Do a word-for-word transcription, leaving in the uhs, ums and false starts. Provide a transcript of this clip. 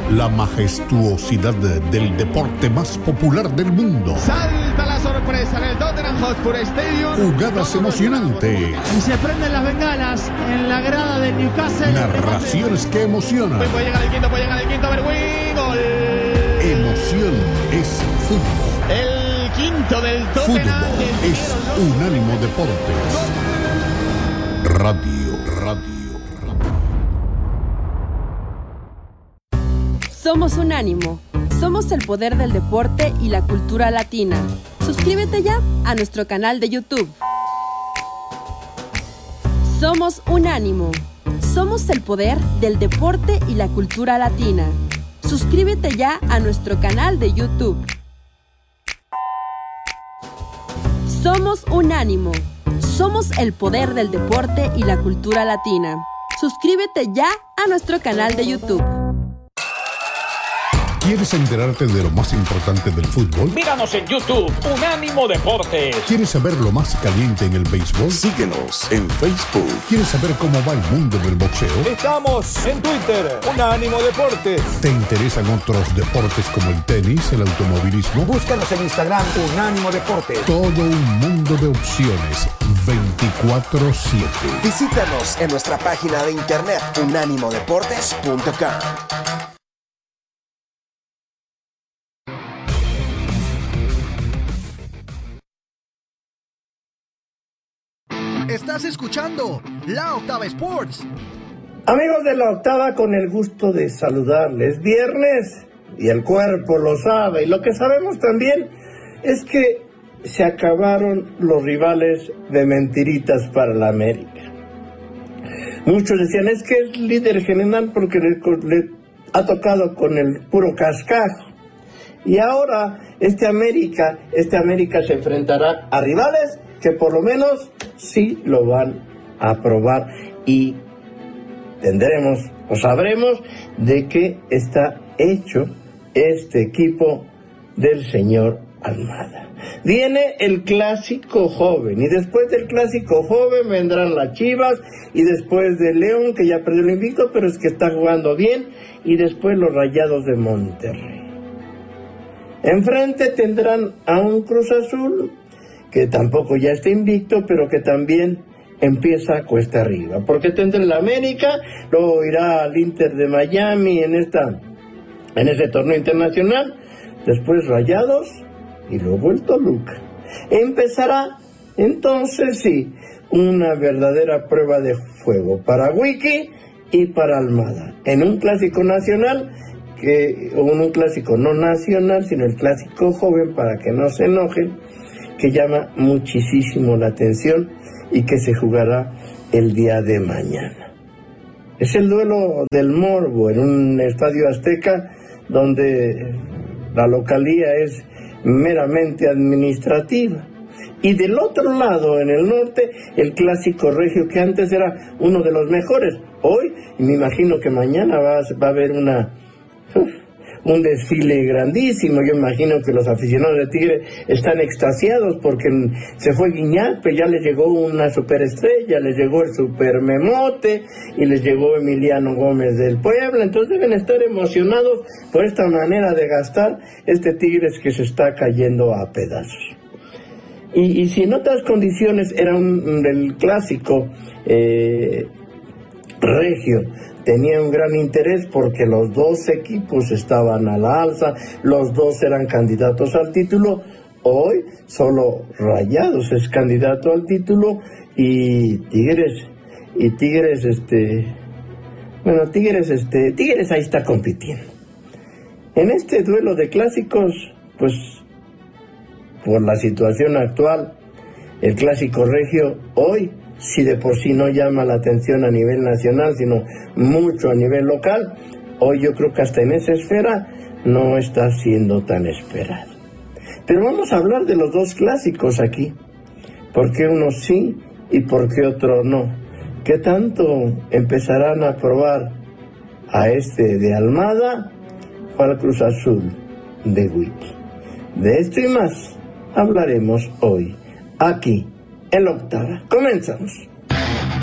La majestuosidad del deporte más popular del mundo. Salta la sorpresa en el Tottenham Hotspur Stadium. Jugadas emocionantes. Y se prenden las bengalas en la grada del Newcastle. Narraciones que emocionan. Puede llegar el quinto, puede llegar el quinto, Berwin, gol. Emoción es fútbol. El quinto del Tottenham. Fútbol es Unánimo Deportes. Radio, radio. Somos Unánimo. Somos el poder del deporte y la cultura latina. Suscríbete ya a nuestro canal de YouTube. Somos Unánimo. Somos el poder del deporte y la cultura latina. Suscríbete ya a nuestro canal de YouTube. Somos Unánimo. Somos el poder del deporte y la cultura latina. Suscríbete ya a nuestro canal de YouTube. ¿Quieres enterarte de lo más importante del fútbol? Míranos en YouTube, Unánimo Deportes. ¿Quieres saber lo más caliente en el béisbol? Síguenos en Facebook. ¿Quieres saber cómo va el mundo del boxeo? Estamos en Twitter, Unánimo Deportes. ¿Te interesan otros deportes como el tenis, el automovilismo? Búscanos en Instagram, Unánimo Deportes. Todo un mundo de opciones, veinticuatro siete. Visítanos en nuestra página de internet, unánimo deportes punto com. Estás escuchando La Octava Sports. Amigos de La Octava, con el gusto de saludarles. Viernes, y el cuerpo lo sabe, y lo que sabemos también es que se acabaron los rivales de mentiritas para la América. Muchos decían, es que es líder general porque le, le ha tocado con el puro cascajo. Y ahora este América, este América se enfrentará a rivales que por lo menos sí lo van a probar y tendremos o sabremos de qué está hecho este equipo del señor Almada. Viene el clásico joven y después del clásico joven vendrán las Chivas y después de León, que ya perdió el invicto pero es que está jugando bien, y después los Rayados de Monterrey. Enfrente tendrán a un Cruz Azul que tampoco ya está invicto, pero que también empieza cuesta arriba, porque tendrá el América, luego irá al Inter de Miami en esta, en ese torneo internacional, después Rayados y luego el Toluca. Empezará entonces sí una verdadera prueba de fuego para Wiki y para Almada, en un clásico nacional, que, o en un clásico no nacional, sino el clásico joven, para que no se enojen, que llama muchísimo la atención y que se jugará el día de mañana. Es el duelo del morbo en un estadio azteca donde la localía es meramente administrativa. Y del otro lado, en el norte, el clásico regio, que antes era uno de los mejores. Hoy, me imagino que mañana va, va a haber una... Uf, un desfile grandísimo. Yo imagino que los aficionados de Tigre están extasiados porque se fue Guiñac, pero ya les llegó una superestrella, les llegó el super Memote y les llegó Emiliano Gómez del Puebla. Entonces deben estar emocionados por esta manera de gastar este Tigres que se está cayendo a pedazos. Y, y si en otras condiciones era un, el clásico eh, regio, tenía un gran interés porque los dos equipos estaban a la alza, los dos eran candidatos al título. Hoy solo Rayados es candidato al título y Tigres, y Tigres, este, bueno, Tigres, este, Tigres ahí está compitiendo. En este duelo de clásicos, pues, por la situación actual, el clásico regio hoy, si de por sí no llama la atención a nivel nacional, sino mucho a nivel local, hoy yo creo que hasta en esa esfera no está siendo tan esperado. Pero vamos a hablar de los dos clásicos aquí. ¿Por qué uno sí y por qué otro no? ¿Qué tanto empezarán a probar a este de Almada o al Cruz Azul de Wiki? De esto y más hablaremos hoy, aquí en La Octava. Comenzamos.